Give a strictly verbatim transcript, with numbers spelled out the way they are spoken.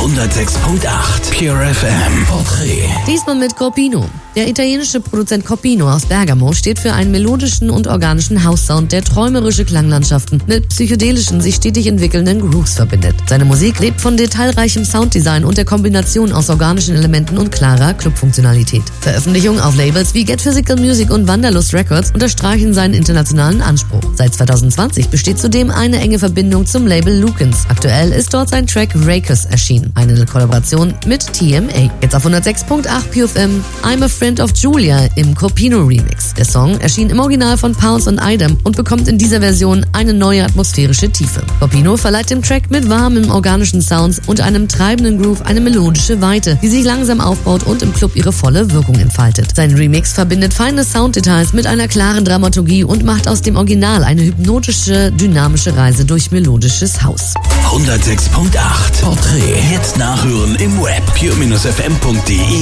hundertsechs Komma acht Pure F M Porträt. Diesmal mit Corpino. Der italienische Produzent Corpino aus Bergamo steht für einen melodischen und organischen House-Sound, der träumerische Klanglandschaften mit psychedelischen, sich stetig entwickelnden Grooves verbindet. Seine Musik lebt von detailreichem Sounddesign und der Kombination aus organischen Elementen und klarer Clubfunktionalität. Veröffentlichungen auf Labels wie Get Physical Music und Wanderlust Records unterstreichen seinen internationalen Anspruch. Seit zwanzig zwanzig besteht zudem eine enge Verbindung zum Label Lukens. Aktuell ist dort sein Track Rakers erschienen, eine Kollaboration mit T M A. Jetzt auf hundertsechs Komma acht Pure F M, I'm a Friend of Julia im Corpino Remix. Der Song erschien im Original von Pounce und Idem und bekommt in dieser Version eine neue atmosphärische Tiefe. Corpino verleiht dem Track mit warmen organischen Sounds und einem treibenden Groove eine melodische Weite, die sich langsam aufbaut und im Club ihre volle Wirkung entfaltet. Sein Remix verbindet feine Sounddetails mit einer klaren Dramaturgie und macht aus dem Original eine hypnotische, dynamische Reise durch melodisches Haus. hundertsechs Komma acht Porträt. Jetzt nachhören im Web pure F M punkt de.